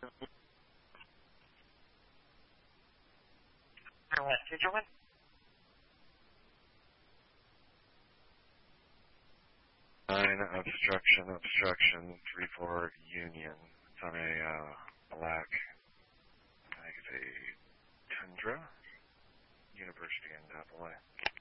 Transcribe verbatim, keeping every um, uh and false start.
West Switzerland. Nine, obstruction, obstruction, three four Union. It's on a uh, black, I think it's a Tundra, University in Apple.